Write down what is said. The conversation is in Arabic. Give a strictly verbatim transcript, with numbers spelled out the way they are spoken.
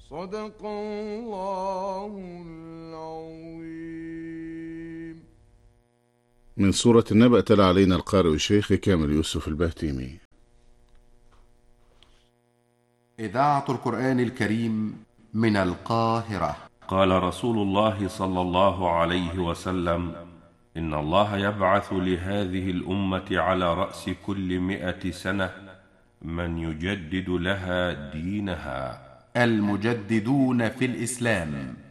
صدق الله العظيم. من سورة النبأ تلا علينا القارئ الشيخ كامل يوسف البهتيمي. إذاعة القرآن الكريم من القاهرة. قال رسول الله صلى الله عليه وسلم: إن الله يبعث لهذه الأمة على رأس كل مئة سنة من يجدد لها دينها. المجددون في الإسلام